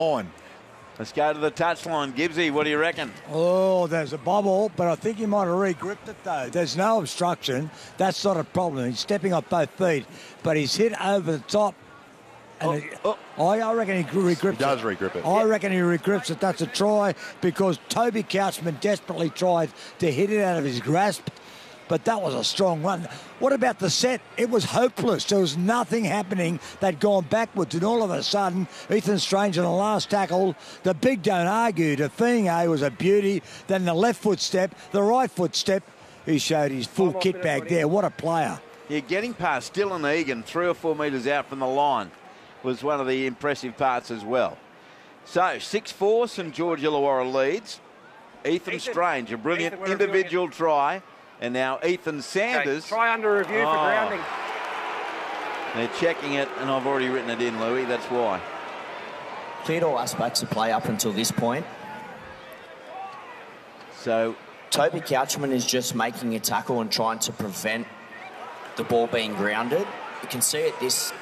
on. Let's go to the touchline. Gibbsy, what do you reckon? Oh, there's a bobble, but I think he might have re-gripped it, though. There's no obstruction. That's not a problem. He's stepping off both feet, but he's hit over the top. And I reckon he re-grips it. He does re-grip it. I reckon he re-grips it. That's a try because Toby Couchman desperately tried to hit it out of his grasp, but that was a strong run. What about the set? It was hopeless. There was nothing happening. They'd gone backwards, and all of a sudden, Ethan Strange on the last tackle, the big don't argue. Define was a beauty. Then the left foot step, the right foot step. He showed his full kit bag there. What a player. Yeah, getting past Dylan Egan 3 or 4 metres out from the line was one of the impressive parts as well. So, 6-4, St George Illawarra leads. Ethan Strange, a brilliant individual try. And now Ethan Sanders. Okay, try under review for grounding. They're checking it, and I've already written it in, Louis. That's why. Cleared all aspects of play up until this point. So Toby Couchman is just making a tackle and trying to prevent the ball being grounded. You can see it this.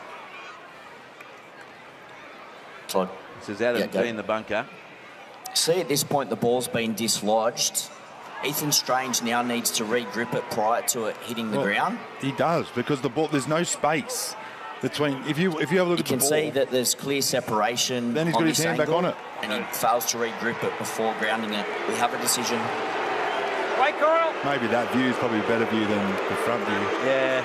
This is Adam T in the bunker. See at this point the ball's been dislodged. Ethan Strange now needs to re-grip it prior to it hitting the ground. He does, because the ball, there's no space between. If you have a look at the ball, you can see that there's clear separation. Then he's got his hand back on it, and he fails to re-grip it before grounding it. We have a decision. Right, Coral. maybe that view is probably a better view than the front view. Yeah,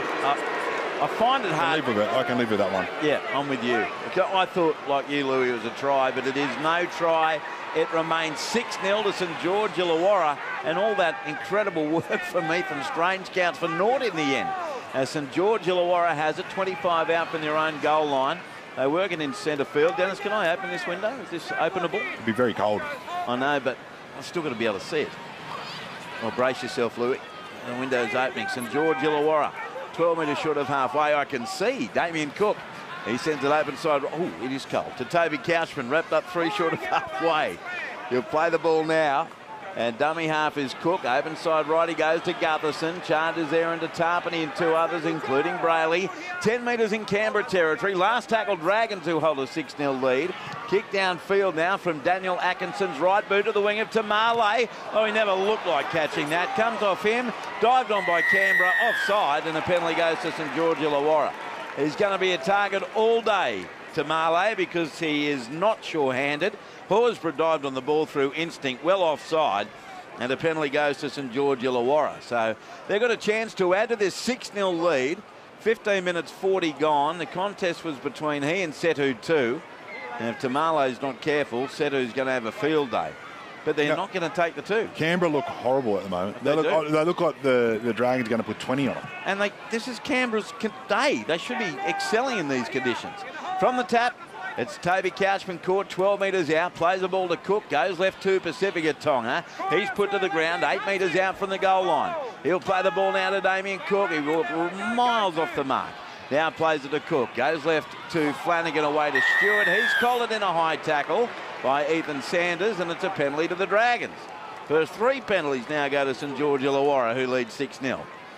I find it hard. I can live with that one. Yeah, I'm with you. I thought, like you, Louis, it was a try, but it is no try. It remains 6-0 to St George Illawarra, and all that incredible work from Ethan Strange counts for naught in the end. As St George Illawarra has it, 25 out from their own goal line. They're working in centre field. Dennis, can I open this window? Is this openable? It'd be very cold. I know, but I've still got to be able to see it. Well, brace yourself, Louis. The window's opening. St George Illawarra, 12 metres short of halfway. I can see Damien Cook. He sends it open side. Oh, it is cold. To Toby Couchman, wrapped up 3 short of halfway. He'll play the ball now. And dummy half is Cook. Open side right, he goes to Gutherson. Charges there into Tarpany and 2 others, including Brayley. 10 metres in Canberra territory. Last tackle, Dragons, who hold a 6-0 lead. Kick downfield now from Daniel Atkinson's right boot to the wing of Tamale. Oh, he never looked like catching that. Comes off him. Dived on by Canberra. Offside, and a penalty goes to St George Illawarra. He's going to be a target all day, Tamale, because he is not sure-handed. Horsburgh dived on the ball through instinct, well offside, and a penalty goes to St George Illawarra. So they've got a chance to add to this 6-0 lead. 15 minutes 40 gone. The contest was between he and Setu too. And if Tamale's not careful, Setu's going to have a field day. But they're not going to take the 2. Canberra look horrible at the moment. They look like the Dragons are going to put 20 on them. And this is Canberra's day. They should be excelling in these conditions. From the tap, it's Toby Couchman caught 12 metres out, plays the ball to Cook, goes left to Pacifica Tonga. He's put to the ground, 8 metres out from the goal line. He'll play the ball now to Damien Cook. He walked miles off the mark. Now plays it to Cook, goes left to Flanagan, away to Stewart. He's collared in a high tackle by Ethan Sanders, and it's a penalty to the Dragons. First 3 penalties now go to St George Illawarra, who lead 6-0.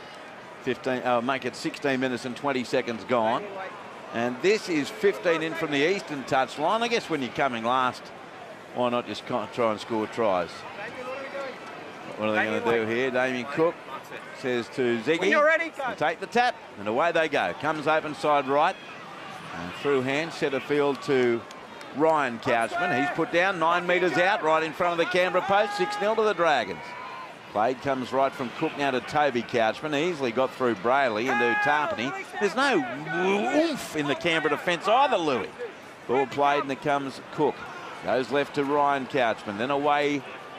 Make it 16 minutes and 20 seconds gone. And this is 15 in from the eastern touchline. I guess when you're coming last, why not just try and score tries? What are they going to do here? Damien Cook says to Ziggy, take the tap, and away they go. Comes open side right, and through hand, centre field to Ryan Couchman. He's put down 9 metres out, right in front of the Canberra post. 6-0 to the Dragons. Played comes right from Cook now to Toby Couchman. Easily got through Brayley into Tarpany. There's no oomph in the Canberra defence either, Louis. Ball played, and it comes Cook. Goes left to Ryan Couchman. Then away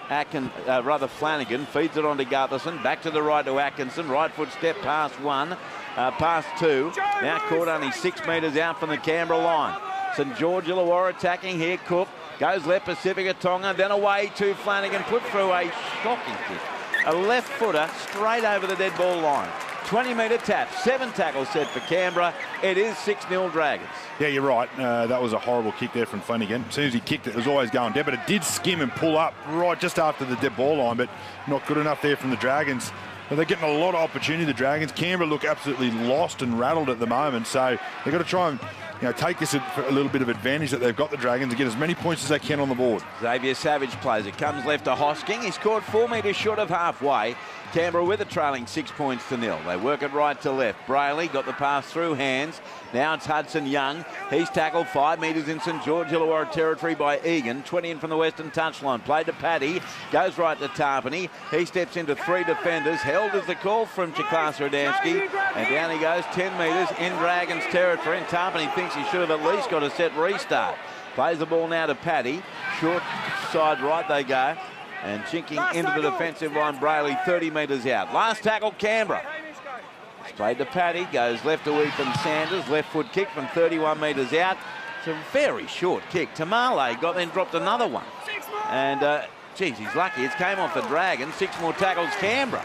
Flanagan. Feeds it on to Gutherson. Back to the right to Atkinson. Right foot step past 1. Past 2. Now caught only 6 metres out from the Canberra line. St George Illawarra attacking here. Cook goes left, Pacifica Tonga. Then away to Flanagan. Put through a shocking kick. A left footer straight over the dead ball line. 20-metre tap. 7 tackles set for Canberra. It is 6-0 Dragons. Yeah, you're right. That was a horrible kick there from Flanagan. As soon as he kicked it, it was always going dead, but it did skim and pull up right just after the dead ball line, but not good enough there from the Dragons. But they're getting a lot of opportunity, the Dragons. Canberra look absolutely lost and rattled at the moment, so they've got to try and take this for a little bit of advantage that they've got the Dragons and get as many points as they can on the board. Xavier Savage plays it. Comes left to Hosking. He scored 4 metres short of halfway. Canberra with a trailing 6 points to nil. They work it right to left. Brayley got the pass through hands. Now it's Hudson Young. He's tackled 5 metres in St George Illawarra territory by Egan. 20 in from the western touchline. Played to Paddy. Goes right to Tarpany. He steps into 3 defenders. Held is the call from Chikasa Adamski. And down he goes 10 metres in Dragons territory. And Tarpany thinks he should have at least got a set restart. Plays the ball now to Paddy. Short side right they go. And chinking into the defensive line, Brayley 30 metres out. Last tackle, Canberra. It's played to Paddy, goes left to Ethan Sanders, left foot kick from 31 metres out. It's a very short kick. Tamale then dropped another one. And, geez, he's lucky. It came off the Dragons. 6 more tackles, Canberra.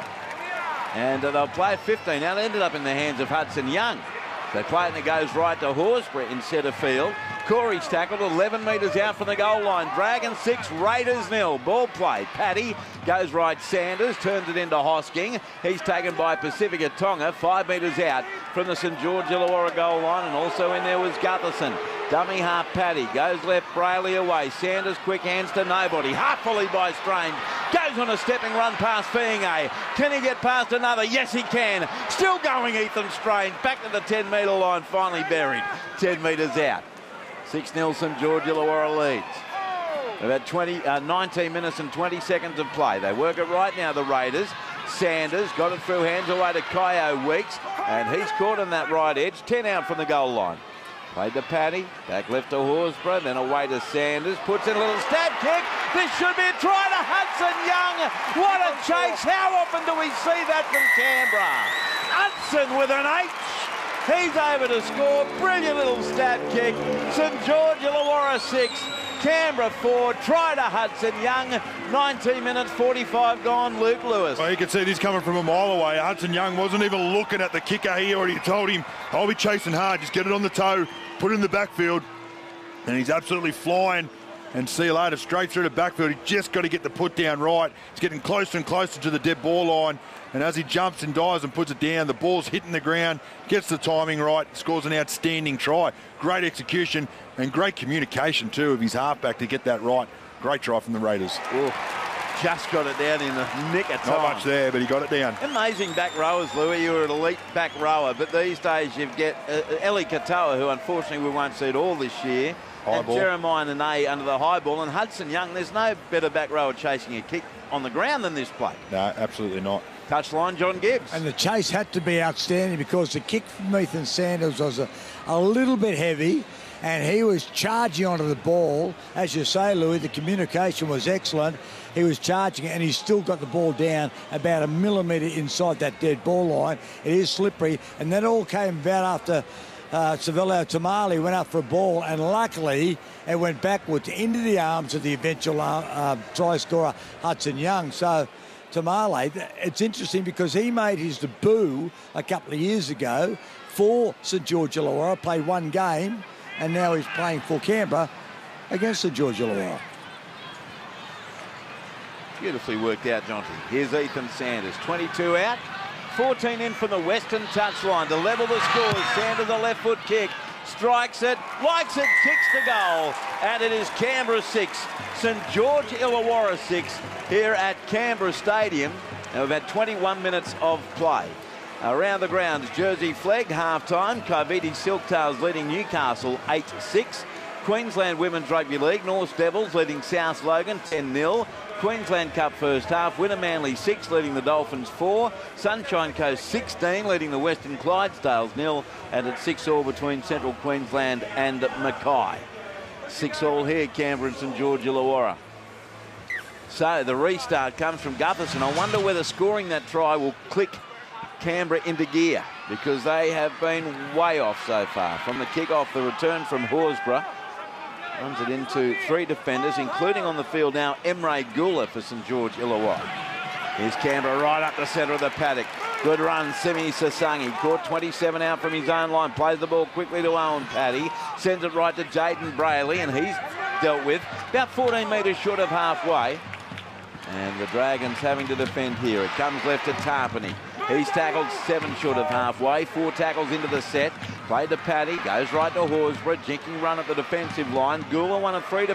And they'll play 15. Now, it ended up in the hands of Hudson Young. They play it and it goes right to Horsburgh in centre field. Corey's tackled 11 metres out from the goal line. Dragons 6, Raiders 0. Ball play. Paddy goes right. Sanders turns it into Hosking. He's taken by Pacifica Tonga 5 metres out from the St George Illawarra goal line, and also in there was Gutherson. Dummy half Paddy goes left. Brayley away. Sanders quick hands to nobody. Half volley by Strange. Goes on a stepping run past Fienge. Can he get past another? Yes, he can. Still going, Ethan Strange. Back to the 10-metre line. Finally buried. 10 metres out. 6-0 St George Illawarra leads. About 19 minutes and 20 seconds of play. They work it right now, the Raiders. Sanders got it through hands away to Kyo Weeks, and he's caught on that right edge. 10 out from the goal line. Played to Paddy, back left to Horsburgh, then away to Sanders, puts in a little stab kick. This should be a try to Hudson Young. What a chase. How often do we see that from Canberra? Hudson with an H. He's able to score. Brilliant little stab kick. St George Illawarra 6, Canberra 4. Try to Hudson Young. 19 minutes, 45 gone. Luke Lewis. Well, you can see this coming from a mile away. Hudson Young wasn't even looking at the kicker. He already told him, I'll be chasing hard. Just get it on the toe, put it in the backfield. And he's absolutely flying. And see you later, straight through the backfield. He just got to get the put down right. He's getting closer and closer to the dead ball line. And as he jumps and dives and puts it down, the ball's hitting the ground, gets the timing right, scores an outstanding try. Great execution and great communication too of his halfback to get that right. Great try from the Raiders. Ooh, just got it down in the nick of time. Not much there, but he got it down. Amazing back rowers, Louis. You were an elite back rower, but these days you get Eli Katoa, who unfortunately we won't see it all this year. High and ball. Jeremiah Nene under the high ball. And Hudson Young, there's no better back rower chasing a kick on the ground than this play. No, absolutely not. Touchline, John Gibbs. And the chase had to be outstanding because the kick from Ethan Sanders was a little bit heavy, and he was charging onto the ball. As you say, Louis, the communication was excellent. He was charging it, and he's still got the ball down about a millimetre inside that dead ball line. It is slippery, and that all came about after Savelio Tamale went up for a ball, and luckily it went backwards into the arms of the eventual try scorer Hudson Young. So Tamale, it's interesting because he made his debut a couple of years ago for St George Illawarra, played one game, and now he's playing for Canberra against St George Illawarra. Beautifully worked out, Jonty. Here's Ethan Sanders, 22 out. 14 in from the western touchline to level the scores. Sanders a left foot kick, strikes it, likes it, kicks the goal, and it is Canberra 6, St George Illawarra 6 here at Canberra Stadium. Now we've had 21 minutes of play. Around the grounds, Jersey flag, half-time. Coviti Silktails leading Newcastle 8-6. Queensland Women's Rugby League, North Devils leading South Logan 10-0. Queensland Cup first half, Winner Manly 6 leading the Dolphins 4. Sunshine Coast 16 leading the Western Clydesdales 0, and it's 6-all between Central Queensland and Mackay. 6-all here, Canberra and St George Illawarra. So the restart comes from Gutherson. I wonder whether scoring that try will click Canberra into gear, because they have been way off so far. From the kick-off, the return from Horsburgh. Runs it into 3 defenders, including on the field now Emre Gula for St George Illawarra. Here's Canberra right up the centre of the paddock. Good run, Simi Sasangi. Caught 27 out from his own line. Plays the ball quickly to Owen Paddy. Sends it right to Jaden Brayley, and he's dealt with about 14 metres short of halfway. And the Dragons having to defend here. It comes left to Tarpany. He's tackled 7 short of halfway. 4 tackles into the set. Played to Paddy, goes right to Horsburgh. Jinking run at the defensive line. Gula 1 of 3 to